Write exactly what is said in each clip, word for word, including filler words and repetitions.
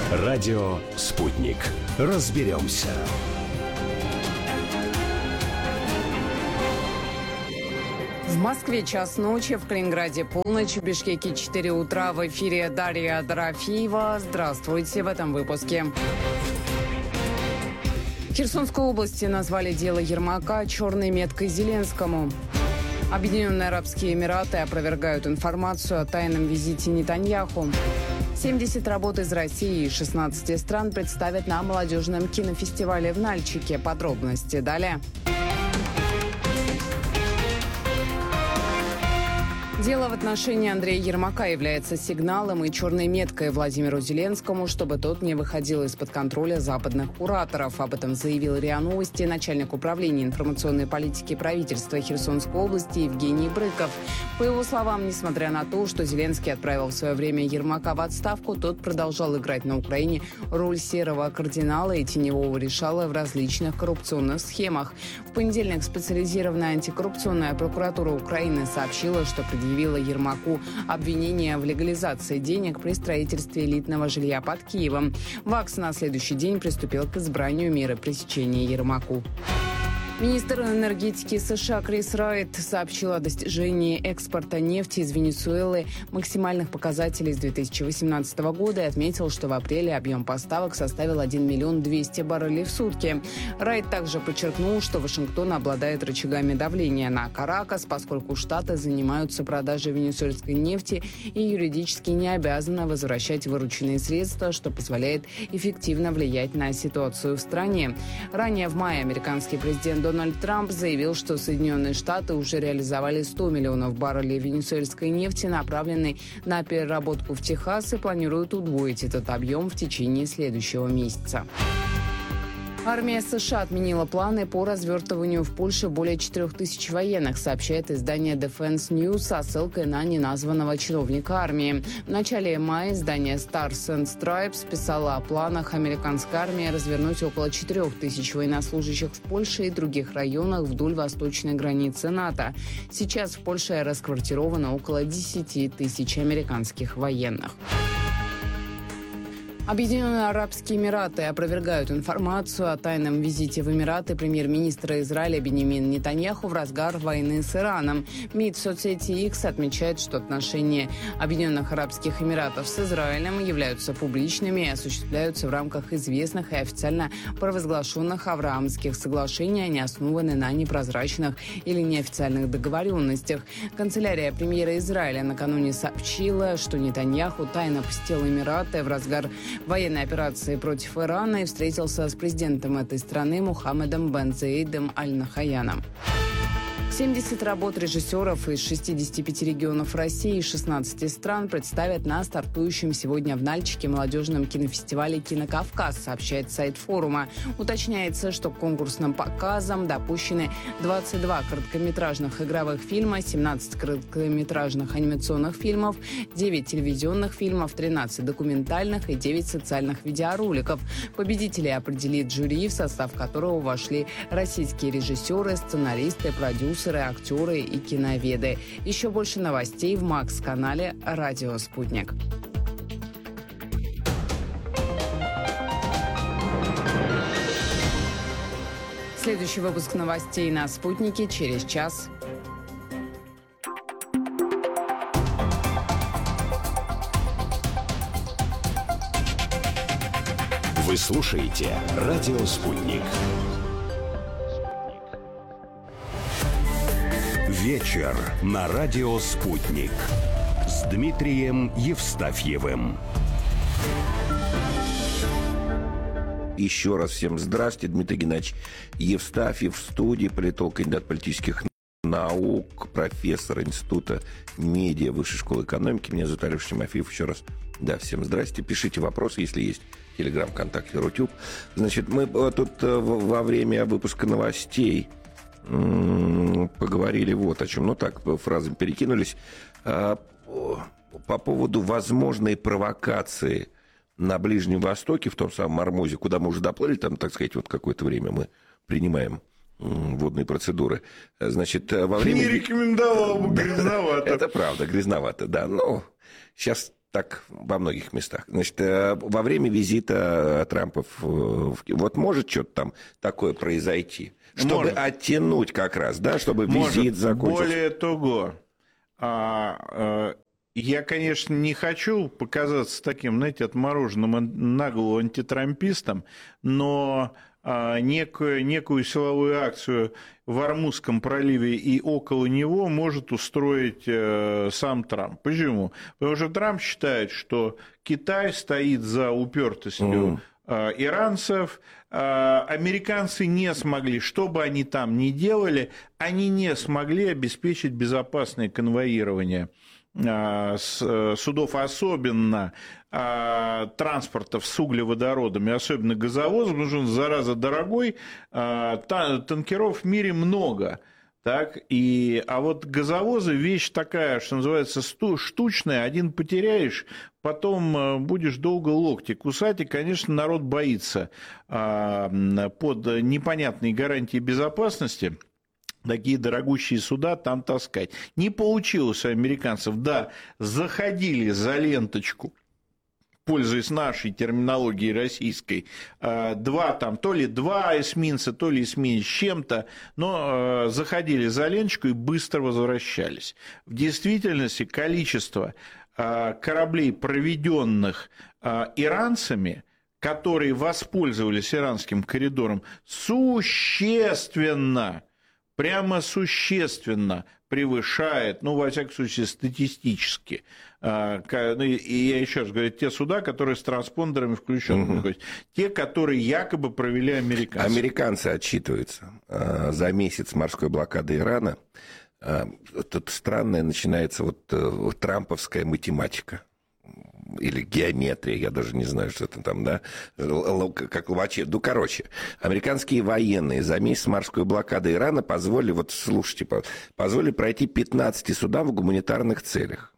Радио «Спутник». Разберемся. В Москве час ночи, в Калининграде полночь, в Бишкеке четыре утра. В эфире Дарья Дорофеева. Здравствуйте в этом выпуске. В Херсонской области назвали дело Ермака черной меткой Зеленскому. Объединенные Арабские Эмираты опровергают информацию о тайном визите Нетаньяху. семьдесят работ из России и шестнадцати стран представят на молодежном кинофестивале в Нальчике. Подробности далее. Дело в отношении Андрея Ермака является сигналом и черной меткой Владимиру Зеленскому, чтобы тот не выходил из-под контроля западных кураторов. Об этом заявил РИА Новости начальник управления информационной политики правительства Херсонской области Евгений Брыков. По его словам, несмотря на то, что Зеленский отправил в свое время Ермака в отставку, тот продолжал играть на Украине роль серого кардинала и теневого решала в различных коррупционных схемах. В понедельник специализированная антикоррупционная прокуратура Украины сообщила, что предъявила Ермаку обвинение в легализации денег при строительстве элитного жилья под Киевом. ВАКС на следующий день приступил к избранию меры пресечения Ермаку. Министр энергетики США Крис Райт сообщил о достижении экспорта нефти из Венесуэлы максимальных показателей с две тысячи восемнадцатого года и отметил, что в апреле объем поставок составил один миллион двести баррелей в сутки. Райт также подчеркнул, что Вашингтон обладает рычагами давления на Каракас, поскольку Штаты занимаются продажей венесуэльской нефти и юридически не обязаны возвращать вырученные средства, что позволяет эффективно влиять на ситуацию в стране. Ранее в мае американский президент Дональд Трамп заявил, что Соединенные Штаты уже реализовали сто миллионов баррелей венесуэльской нефти, направленной на переработку в Техас, и планируют удвоить этот объем в течение следующего месяца. Армия США отменила планы по развертыванию в Польше более четырех тысяч военных, сообщает издание Defense News со ссылкой на неназванного чиновника армии. В начале мая издание Stars and Stripes писало о планах американской армии развернуть около четырех тысяч военнослужащих в Польше и других районах вдоль восточной границы НАТО. Сейчас в Польше расквартировано около десяти тысяч американских военных. Объединенные Арабские Эмираты опровергают информацию о тайном визите в Эмираты премьер-министра Израиля Биньямина Нетаньяху в разгар войны с Ираном. МИД в соцсети X отмечает, что отношения Объединенных Арабских Эмиратов с Израилем являются публичными и осуществляются в рамках известных и официально провозглашенных Авраамских соглашений, они основаны на непрозрачных или неофициальных договоренностях. Канцелярия премьера Израиля накануне сообщила, что Нетаньяху тайно посетил Эмираты в разгар военной операции против Ирана и встретился с президентом этой страны Мухаммедом бен Заидом аль-Нахаяном. семьдесят работ режиссеров из шестидесяти пяти регионов России и шестнадцати стран представят на стартующем сегодня в Нальчике молодежном кинофестивале «Кинокавказ», сообщает сайт форума. Уточняется, что к конкурсным показам допущены двадцать два короткометражных игровых фильма, семнадцать короткометражных анимационных фильмов, девять телевизионных фильмов, тринадцать документальных и девять социальных видеороликов. Победителей определит жюри, в состав которого вошли российские режиссеры, сценаристы, продюсеры, актеры и киноведы. Еще больше новостей в Макс-канале «Радио Спутник». Следующий выпуск новостей на «Спутнике» через час. Вы слушаете «Радио Спутник». Вечер на радио «Спутник» с Дмитрием Евстафьевым. Еще раз всем здравствуйте. Дмитрий Геннадьевич Евстафьев в студии, политолог, кандидат политических наук, профессор Института медиа Высшей школы экономики. Меня зовут Алеша Тимофеев. Еще раз, да, всем здрасте. Пишите вопросы, если есть. Телеграм, ВКонтакте, Рутюб. Значит, мы тут во время выпуска новостей поговорили вот о чем. Ну так, фразами перекинулись. По поводу возможной провокации на Ближнем Востоке, в том самом Мормозе, куда мы уже доплыли, там, так сказать, вот какое-то время мы принимаем водные процедуры. Значит, во время... Не рекомендовал бы, грязновато. Это правда, грязновато, да. Но сейчас Так во многих местах. Значит, во время визита Трампа в... вот может что-то там такое произойти, чтобы может. оттянуть как раз, да, чтобы может. визит закончился? Более того, а, а, я, конечно, не хочу показаться таким, знаете, отмороженным наглым антитрампистом, но а, некую, некую силовую акцию в Ормузском проливе и около него может устроить э, сам Трамп. Почему? Потому что Трамп считает, что Китай стоит за упертостью mm. э, иранцев, э, американцы не смогли, что бы они там ни делали, они не смогли обеспечить безопасное конвоирование судов, особенно транспортов с углеводородами, особенно газовозов, потому что он, зараза, дорогой, танкеров в мире много. Так, и, а вот газовозы вещь такая, что называется, штучная, один потеряешь, потом будешь долго локти кусать, и, конечно, народ боится под непонятные гарантии безопасности такие дорогущие суда там таскать. Не получилось у американцев. Да, заходили за ленточку, пользуясь нашей терминологией российской, два там, то ли два эсминца, то ли эсминец с чем-то, но заходили за ленточку и быстро возвращались. В действительности количество кораблей, проведенных иранцами, которые воспользовались иранским коридором, существенно, прямо существенно превышает, ну, во всяком случае, статистически. И я еще раз говорю, те суда, которые с транспондерами включены, угу. те, которые якобы провели американцы. Американцы отчитываются за месяц морской блокады Ирана. Тут странная начинается вот трамповская математика. Или геометрия, я даже не знаю, что это там, да, как вообще. Ну, короче, американские военные за месяц морской блокады Ирана позволили, вот слушайте, позволили пройти пятнадцати судам в гуманитарных целях.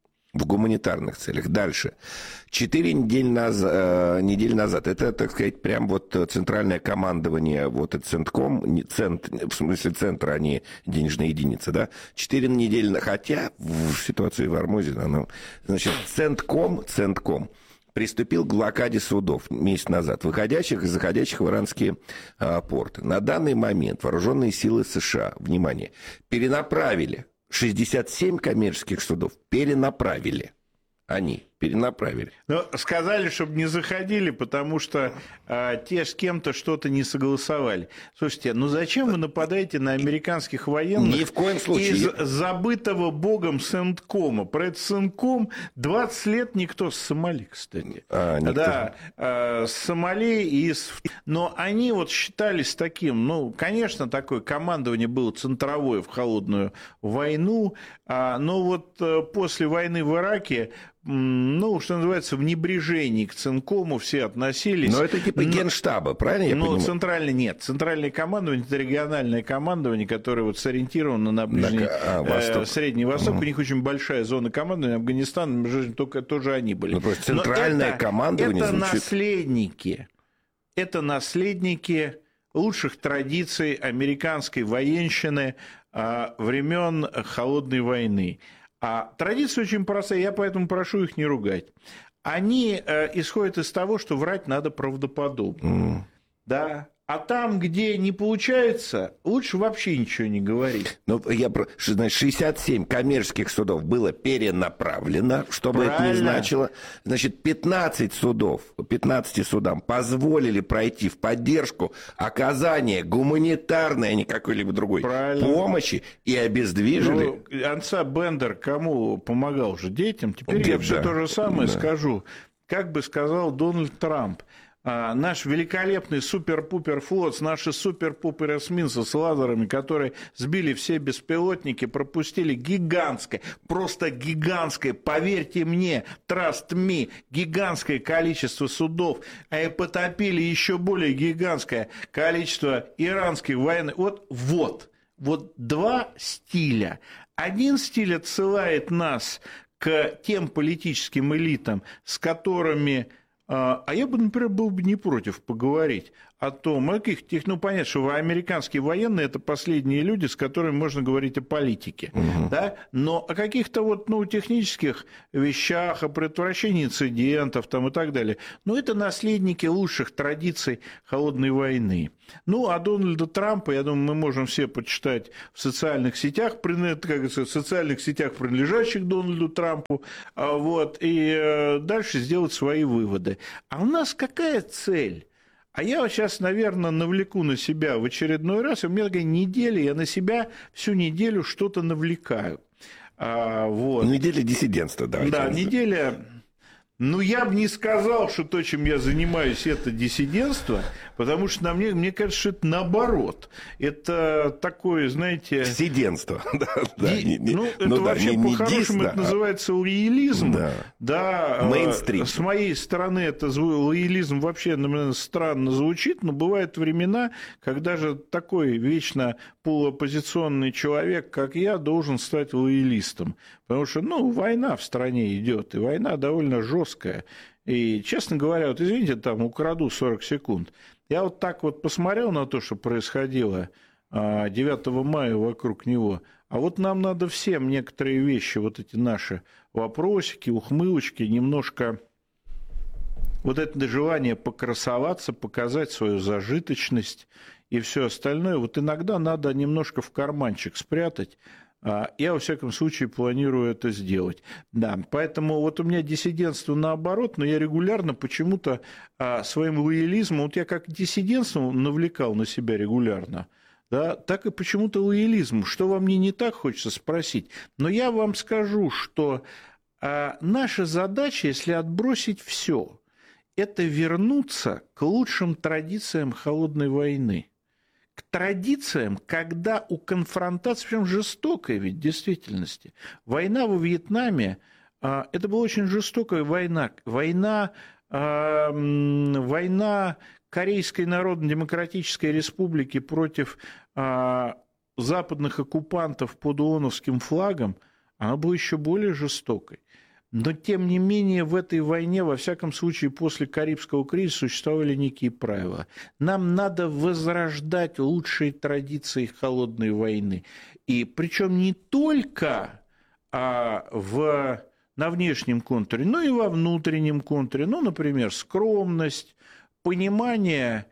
В гуманитарных целях. Дальше. Четыре недели назад, э, недели назад, это, так сказать, прям вот центральное командование, вот это Центком, цент, в смысле центра, а не денежная единица, да, четыре недели, хотя в ситуации в Ормузе, ну, значит, Центком, Центком приступил к блокаде судов месяц назад, выходящих и заходящих в иранские э, порты. На данный момент вооруженные силы США, внимание, перенаправили шестьдесят семь коммерческих судов, перенаправили. Они перенаправили. Ну, сказали, чтобы не заходили, потому что а, те с кем-то что-то не согласовали. Слушайте, ну зачем вы нападаете на американских военных? Ни в коем случае. Из забытого богом Центкома. Про этот Центком двадцать лет никто с Сомали, кстати. А, никто. Да, а, с Сомали и с... Но они вот считались таким, ну, конечно, такое командование было центровое в холодную войну, а, но вот после войны в Ираке, ну, что называется, в небрежении к Центкому все относились. Но это типа генштаба, правильно я ну, понимаю? Центральный нет. Центральное командование – это региональное командование, которое вот сориентировано на Ближний, на... А, Восток. Э, Средний Восток. Угу. У них очень большая зона командования. Афганистан, только тоже они были. Ну, просто центральное это, командование это звучит... наследники. Это наследники лучших традиций американской военщины а, времен Холодной войны. А традиция очень простая, я поэтому прошу их не ругать. Они э, исходят из того, что врать надо правдоподобно. Mm. Да? А там, где не получается, лучше вообще ничего не говорить. Ну, я про... Значит, шестьдесят семь коммерческих судов было перенаправлено, что бы это ни значило. Значит, пятнадцать судов, пятнадцати судам позволили пройти в поддержку оказания гуманитарной, а не какой-либо другой Правильно. помощи и обездвижили. Ну, Анса Бендер кому помогал же? Детям. Теперь Где, я все да. то же самое да. скажу. Как бы сказал Дональд Трамп, наш великолепный супер-пупер флот, наши супер-пупер эсминцы с лазерами, которые сбили все беспилотники, пропустили гигантское, просто гигантское, поверьте мне, trust me, гигантское количество судов, и потопили еще более гигантское количество иранских военных. Вот, вот, вот два стиля. Один стиль отсылает нас к тем политическим элитам, с которыми... А я бы, например, был бы не против поговорить. о том, о каких тех, ну, понятно, что американские военные – это последние люди, с которыми можно говорить о политике, угу. да? Но о каких-то вот, ну, технических вещах, о предотвращении инцидентов там, и так далее. Но это наследники лучших традиций холодной войны. Ну, а Дональда Трампа, я думаю, мы можем все почитать в социальных сетях, как говорится, в социальных сетях, принадлежащих Дональду Трампу, вот, и дальше сделать свои выводы. А у нас какая цель? А я вот сейчас, наверное, навлеку на себя в очередной раз, и у меня такая неделя, я на себя всю неделю что-то навлекаю. А, вот. Неделя диссидентства, давайте. Да, неделя... Ну, я бы не сказал, что то, чем я занимаюсь, это диссидентство, потому что на мне, мне кажется, что это наоборот. Это такое, знаете... Диссидентство. Ди... Ну, это ну, вообще да, по-хорошему это называется лоялизм. Да. Да, мейнстрим. С моей стороны это лоялизм вообще, наверное, странно звучит, но бывают времена, когда же такой вечно полуоппозиционный человек, как я, должен стать лоялистом. Потому что, ну, война в стране идет, и война довольно жесткая. И, честно говоря, вот извините, там украду сорок секунд. Я вот так вот посмотрел на то, что происходило девятого мая вокруг него. А вот нам надо всем некоторые вещи, вот эти наши вопросики, ухмылочки, немножко вот это желание покрасоваться, показать свою зажиточность и все остальное. Вот иногда надо немножко в карманчик спрятать. Я, во всяком случае, планирую это сделать. Да, поэтому вот у меня диссидентство наоборот, но я регулярно почему-то своим лоялизмом, вот я как диссидентством навлекал на себя регулярно, да, так и почему-то лоялизм. Что во мне не так, хочется спросить. Но я вам скажу, что наша задача, если отбросить все, это вернуться к лучшим традициям холодной войны. К традициям, когда у конфронтации, причем жестокой ведь в действительности, война во Вьетнаме, это была очень жестокая война, война, война Корейской Народно-Демократической Республики против западных оккупантов под ООНовским флагом, она была еще более жестокой. Но, тем не менее, в этой войне, во всяком случае, после Карибского кризиса существовали некие правила. Нам надо возрождать лучшие традиции холодной войны. И причем не только а, в, на внешнем контуре, но и во внутреннем контуре. Ну, например, скромность, понимание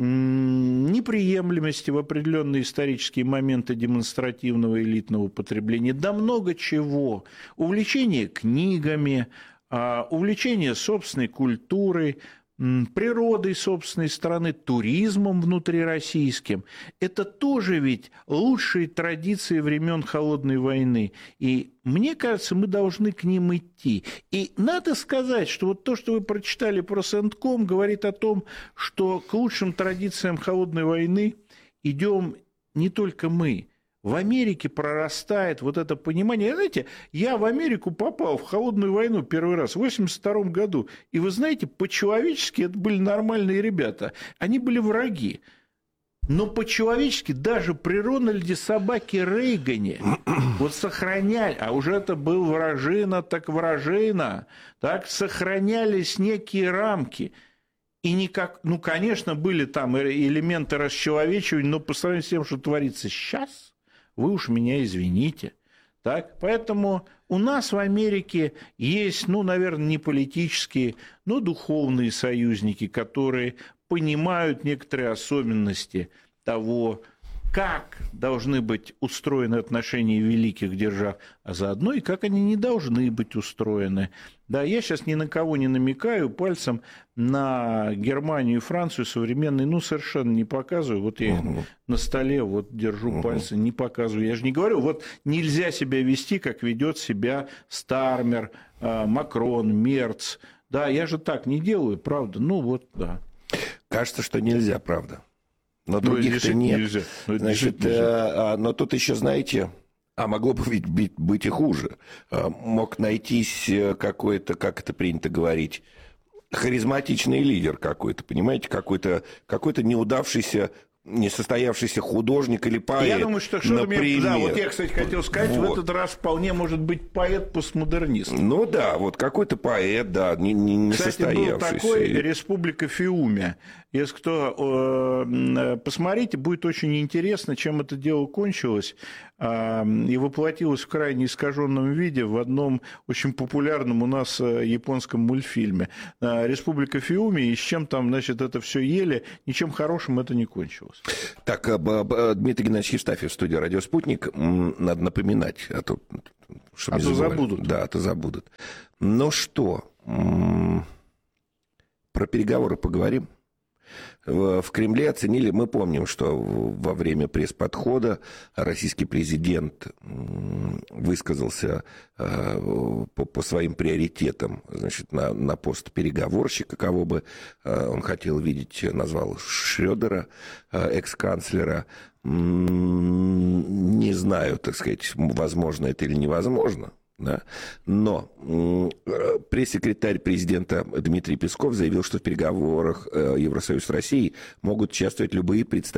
неприемлемости в определенные исторические моменты демонстративного элитного потребления, да много чего. Увлечение книгами, увлечение собственной культурой, природой собственной страны, туризмом внутрироссийским. Это тоже ведь лучшие традиции времен Холодной войны. И мне кажется, мы должны к ним идти. И надо сказать, что вот то, что вы прочитали про Сентком, говорит о том, что к лучшим традициям Холодной войны идем не только мы. В Америке прорастает вот это понимание. Знаете, я в Америку попал в холодную войну первый раз в восемьдесят втором году. И вы знаете, по-человечески это были нормальные ребята. Они были враги. Но по-человечески даже при Рональде Собаке Рейгане вот сохраняли, а уже это был вражина, так вражина, так сохранялись некие рамки. И никак, ну, конечно, были там элементы расчеловечивания, но по сравнению с тем, что творится сейчас, вы уж меня извините. Так? Поэтому у нас в Америке есть, ну, наверное, не политические, но духовные союзники, которые понимают некоторые особенности того, как должны быть устроены отношения великих держав, а заодно и как они не должны быть устроены. Да, я сейчас ни на кого не намекаю пальцем на Германию и Францию современные, ну, совершенно не показываю. Вот я угу. на столе вот держу угу. пальцы, не показываю. Я же не говорю, вот нельзя себя вести, как ведет себя Стармер, Макрон, Мерц. Да, я же так не делаю, правда. Ну, вот, да. Кажется, что нельзя, правда. Но других-то нет. Нельзя. Но, Значит, нельзя. Но тут еще, знаете, а могло бы ведь быть, быть и хуже. Мог найтись какой-то, как это принято говорить, харизматичный лидер какой-то, понимаете, какой-то, какой-то неудавшийся несостоявшийся художник или поэт. Я думаю, что что-то например. мне... Да, вот я, кстати, хотел сказать, вот. в этот раз вполне может быть поэт-постмодернист. Ну да, вот какой-то поэт, да, не, не, не Кстати, состоявшийся. был такой «Республика Фиуме». Если кто... Э, посмотрите, будет очень интересно, чем это дело кончилось э, и воплотилось в крайне искаженном виде в одном очень популярном у нас японском мультфильме. Э, «Республика Фиуме», и с чем там, значит, это все ели, ничем хорошим это не кончилось. Так, Дмитрий Геннадьевич Евстафьев в студии «Радио Спутник». Надо напоминать, а то, а то забудут. Да, а то забудут. Ну что, про переговоры поговорим. В Кремле оценили, мы помним, что во время пресс-подхода российский президент высказался по, по своим приоритетам, значит, на, на пост переговорщика, кого бы он хотел видеть, назвал Шрёдера, экс-канцлера. Не знаю, так сказать, возможно это или невозможно. Да? Но э, пресс-секретарь президента Дмитрий Песков заявил, что в переговорах э, Евросоюз с Россией могут участвовать любые представители